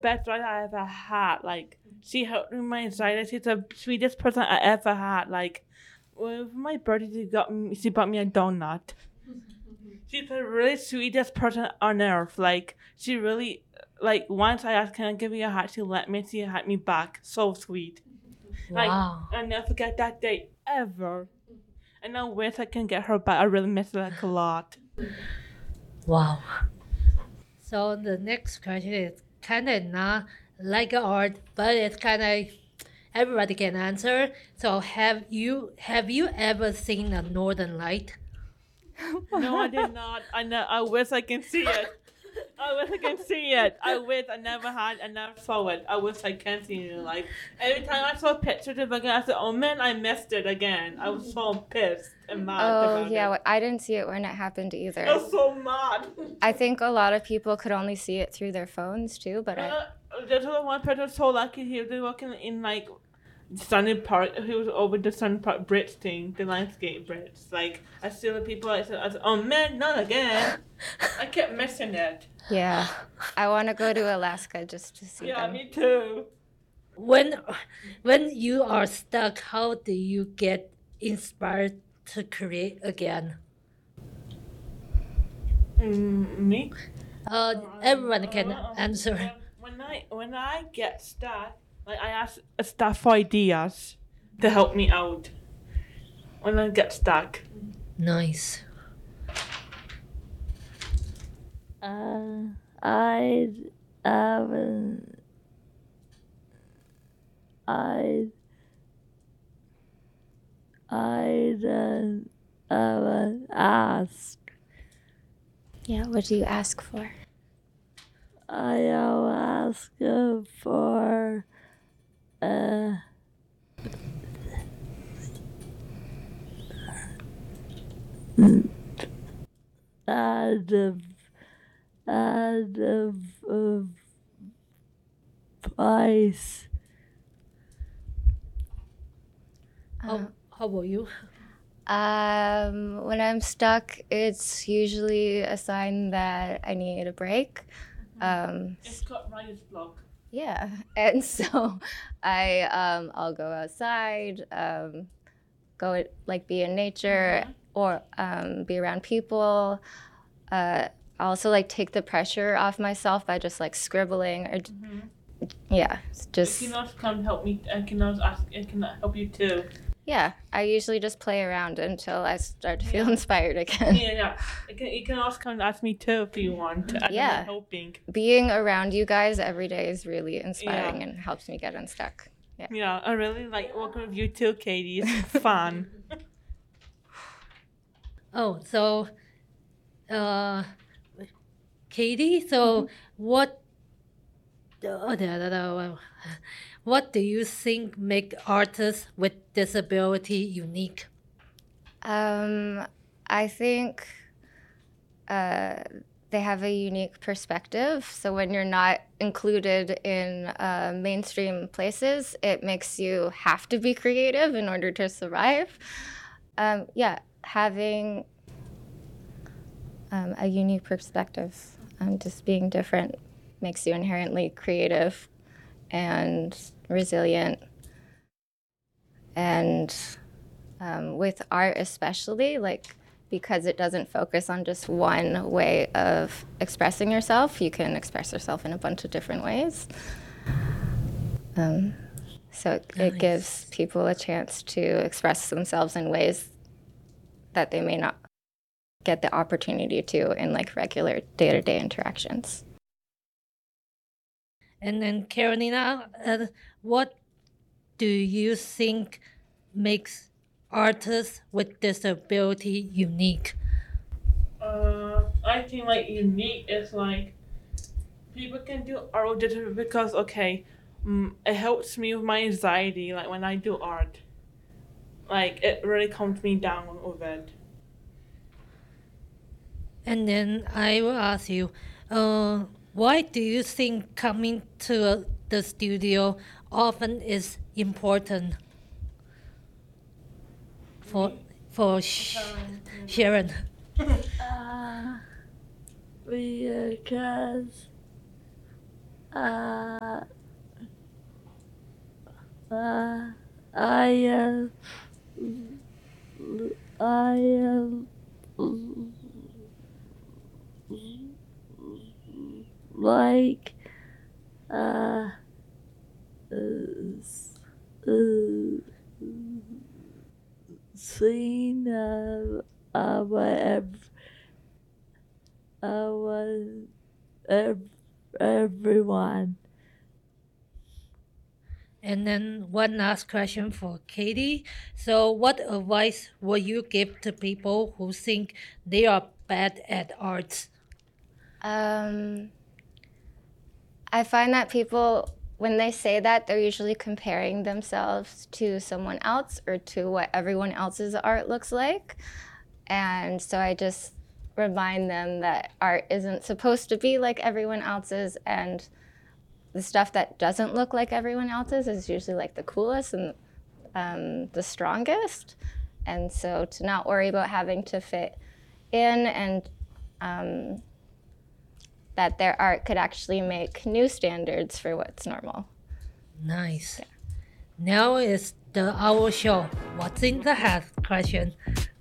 best writer I ever had. Like, she helped me with my anxiety. She's the sweetest person I ever had. Like, with my birthday, she bought me a donut. She's the really sweetest person on earth. Like, she really, like, once I asked, can I give you a hat? She let me. She had me back. So sweet. Like, Wow. I never forget that day ever. And I wish I can get her back. I really miss her like a lot. Wow. So the next question is kind of not like art, but it's kind of everybody can answer. So have you ever seen a northern light? No, I did not. I wish I can see it. I wish I can see it. I wish I never had. I never saw it. I wish I can see it. Like every time I saw pictures of it again, I said, "Oh man, I missed it again." I was so pissed and mad Oh, about yeah. it. I didn't see it when it happened I either. was so mad. I think a lot of people could only see it through their phones too, but There's one person so lucky he was working in like Sunny Park. He was over the Sunny Park bridge thing, the landscape bridge. Like I see the people. I said, "Oh man, not again!" I kept missing it. yeah. I want to go to Alaska just to see Yeah, them. me too. When you are stuck, how do you get inspired to create again? Me? Everyone can answer. When I get stuck, like I ask stuff for ideas to help me out. When I get stuck. Nice. I haven't. I don't haven't asked. Yeah, what do you ask for? I am asking for advice. How about you? When I'm stuck, it's usually a sign that I need a break. It's got writer's block. Yeah, and so I'll go outside, go like be in nature or be around people. I also like take the pressure off myself by just like scribbling or yeah, it's just You can also come help me. I can also ask. I can help you too. yeah. I usually just play around until I start to feel inspired again. Yeah. You can also come ask me too if you want. I'm Yeah. helping. Being around you guys every day is really inspiring and helps me get unstuck. Yeah. Yeah, I really like working with you too, Katie. It's fun. Oh, so, Katie. So, what do you think make artists with disability unique? I think they have a unique perspective. So when you're not included in mainstream places, it makes you have to be creative in order to survive. Yeah, having a unique perspective, just being different, makes you inherently creative and resilient. And with art especially, like because it doesn't focus on just one way of expressing yourself, you can express yourself in a bunch of different ways. So it gives people a chance to express themselves in ways that they may not get the opportunity to in like regular day-to-day interactions. And then, Carolina, what do you think makes artists with disability unique? I think like unique is like people can do art different because it helps me with my anxiety. Like when I do art, like it really calms me down with it. And then I will ask you, why do you think coming to the studio often is important for Sharon? Because uh, I am I am like uh, seeing whatever everyone. And then one last question for Katie. So, what advice would you give to people who think they are bad at arts? I find that people, when they say that, they're usually comparing themselves to someone else or to what everyone else's art looks like. And so I just remind them that art isn't supposed to be like everyone else's, and the stuff that doesn't look like everyone else's is usually like the coolest and the strongest. And so to not worry about having to fit in, and that their art could actually make new standards for what's normal. Nice. Now is our show. What's in the hat question.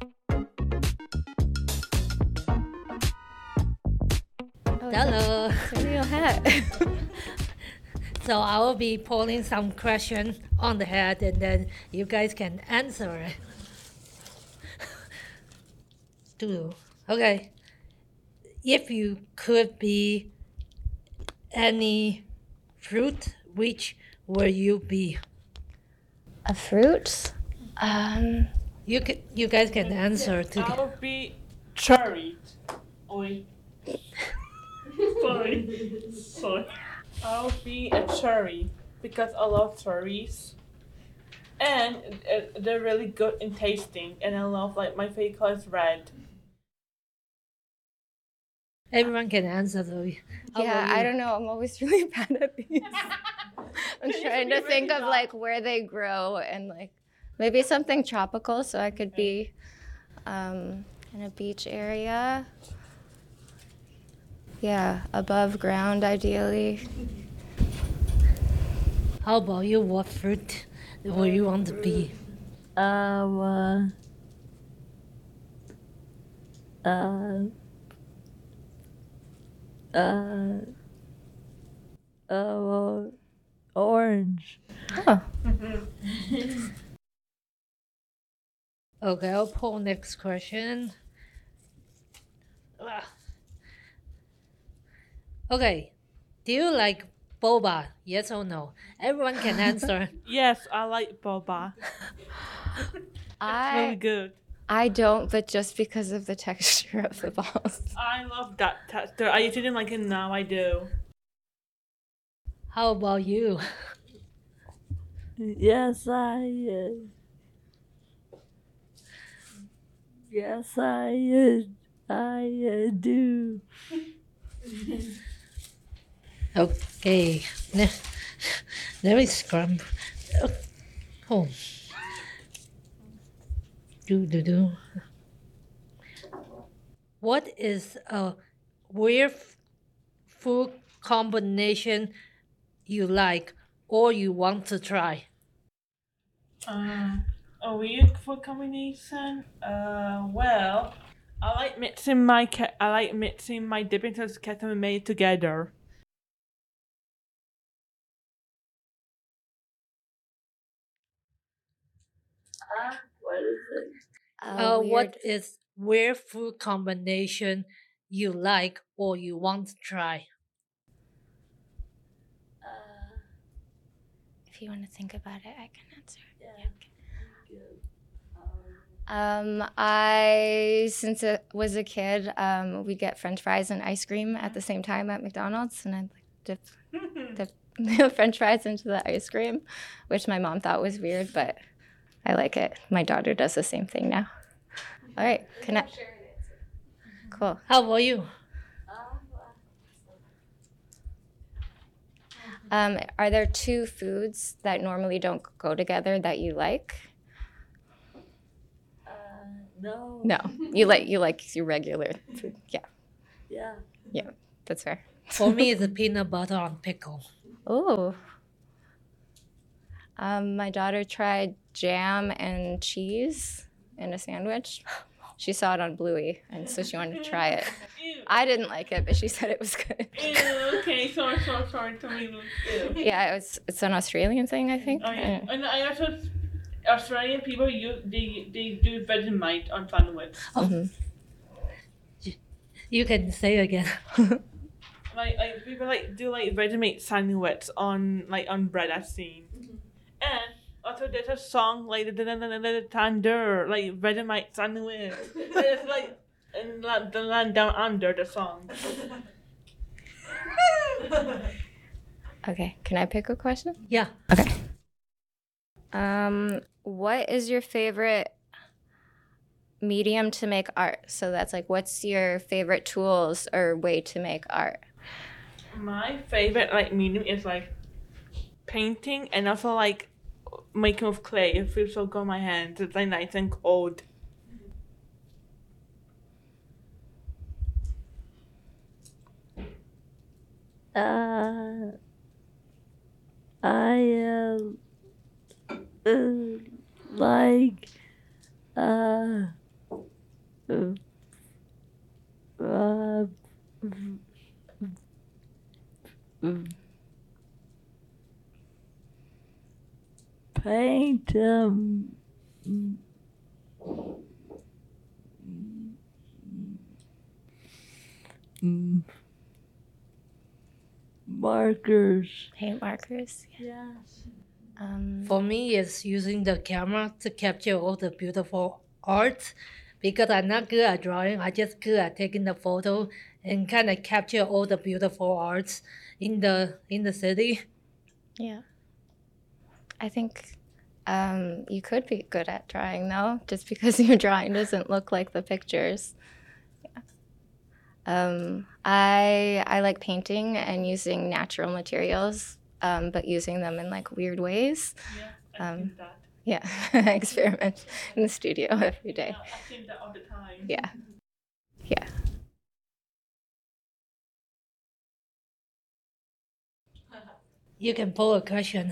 Hello. It's a real hat. So I will be pulling some question on the hat, and then you guys can answer it. Okay. If you could be any fruit, which will you be? A fruit? You guys can answer together. I'll be cherry. Oi. Sorry. I'll be a cherry because I love cherries. And they're really good in tasting, and I love, like, my favorite color is red. Everyone can answer though. How Yeah, about you? I don't know. I'm always really bad at these. I'm trying to think of like where they grow, and like maybe something tropical, so I could be in a beach area. Yeah, above ground ideally. How about you? What fruit will you want to be? Orange. Oh, Okay, I'll pull next question. Okay, do you like boba? Yes or no? Everyone can answer. Yes, I like boba. Really good. I don't, but just because of the texture of the balls. I love that texture. I didn't like it, now I do. How about you? Yes, I do. Okay, let me scrum. Oh. Do. What is a weird food combination you like or you want to try? A weird food combination. Well, I like mixing my dipping sauce, ketchup, and mayo together. What is it? What is weird food combination you like or you want to try? If you want to think about it, I can answer. Since it was a kid, we get French fries and ice cream at the same time at McDonald's, and I'd like dip the French fries into the ice cream, which my mom thought was weird, but I like it. My daughter does the same thing now. All right, Cool. How about you? Are there two foods that normally don't go together that you like? No. No, you like your regular food. Yeah, Yeah. yeah, that's fair. For me, it's a peanut butter on pickle. Oh. My daughter tried jam and cheese in a sandwich. She saw it on Bluey, and so she wanted to try it. Ew. I didn't like it, but she said it was good. Ew, okay, sorry, tomato. Ew. Yeah, it's an Australian thing, I think. Oh, yeah. And I also, Australian people, they do Vegemite on sandwich. Mhm. You can say again. Like people do Vegemite sandwich on bread I've seen. And also there's a song like the thunder Vegemite sandwich. It's like in the land down under the song. Okay, can I pick a question? Yeah. Okay. What is your favorite medium to make art? So that's like, what's your favorite tools or way to make art? My favorite medium is painting and also making with clay. It feels so good on my hands. It's nice and cold. I like paint markers. Paint markers. Yes. For me, it's using the camera to capture all the beautiful art. Because I'm not good at drawing, I just good at taking the photo and kind of capture all the beautiful arts in the city. Yeah. I think you could be good at drawing though, just because your drawing doesn't look like the pictures. Yeah. I like painting and using natural materials, but using them in weird ways. Yeah, I think that. Yeah, I experiment in the studio every day. Yeah, I think that all the time. Yeah. Yeah. You can pull a question.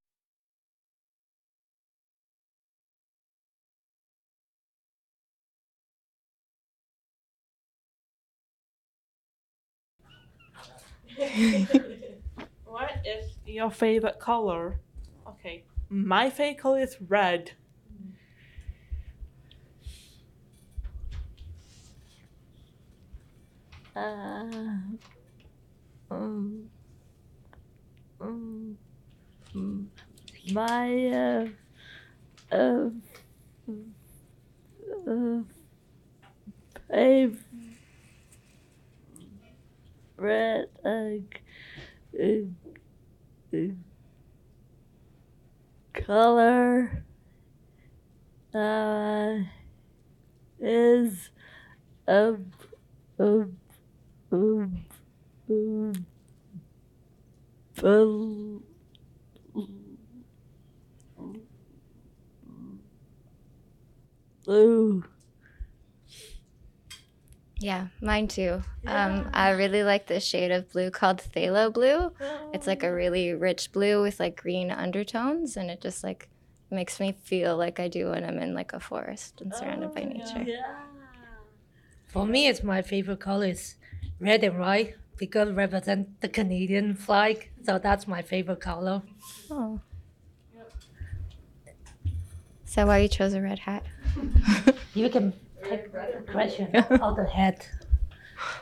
What is your favorite color? Okay, my favorite color is red. My favorite color is blue. Yeah, mine too. I really like this shade of blue called phthalo blue. It's like a really rich blue with green undertones, and it just makes me feel like I do when I'm in a forest and surrounded by nature. Yeah. For me, it's my favorite color is red and white because it represents the Canadian flag. So that's my favorite color. Oh. Is that why you chose a red hat? You can pick a question of the head.